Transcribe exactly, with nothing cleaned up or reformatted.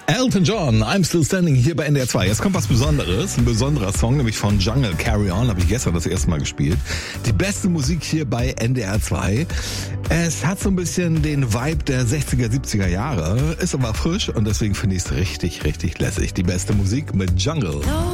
Elton John, I'm Still Standing hier bei N D R zwei. Jetzt kommt was Besonderes, ein besonderer Song, nämlich von Jungle, Carry On, habe ich gestern das erste Mal gespielt. Die beste Musik hier bei N D R zwei. Es hat so ein bisschen den Vibe der sechziger, siebziger Jahre, ist aber frisch und deswegen finde ich es richtig, richtig lässig. Die beste Musik mit Jungle.